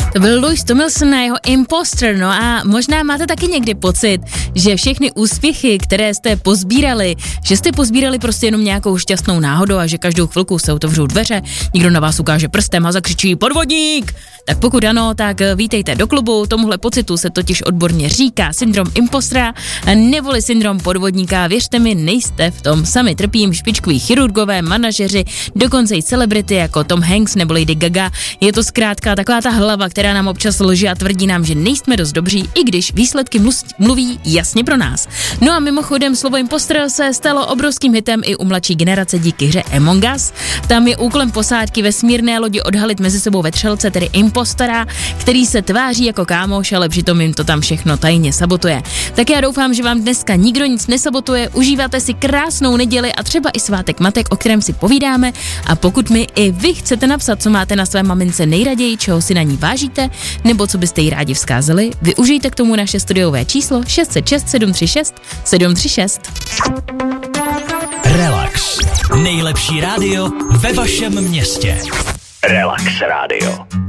To byl Louis Tomlinson a jeho Imposter, no a možná máte taky někdy pocit, že všechny úspěchy, které jste pozbírali, že jste pozbírali prostě jenom nějakou šťastnou náhodou a že každou chvilku se otevřou dveře, někdo na vás ukáže prstem a zakřičí podvodník. Tak pokud ano, tak vítejte do klubu, tomuhle pocitu se totiž odborně říká syndrom impostora neboli syndrom podvodníka. Věřte mi, nejste v tom sami, trpím špičkoví chirurgové, manažeři, dokonce i celebrity jako Tom Hanks nebo Lady Gaga. Je to zkrátka taková ta hlava, která nám občas lže a tvrdí nám, že nejsme dost dobří, i když výsledky mluví jasně pro nás. No a mimochodem slovo impostor se stalo obrovským hitem i u mladší generace díky hře Among Us. Tam je úkolem posádky vesmírné lodi odhalit mezi sebou vetřelce, tedy impostora, který se tváří jako kámoš, ale přitom jim to tam všechno tajně sabotuje. Tak já doufám, že vám dneska nikdo nic nesabotuje, užíváte si krásnou neděli a třeba i svátek matek, o kterém si povídáme, a pokud mi i vy chcete napsat, co máte na své mamince nejraději, čeho si na ní vážíte, nebo co byste jí rádi vzkázali, využijte k tomu naše studiové číslo 606 736 736. Relax. Nejlepší rádio ve vašem městě. Relax Radio.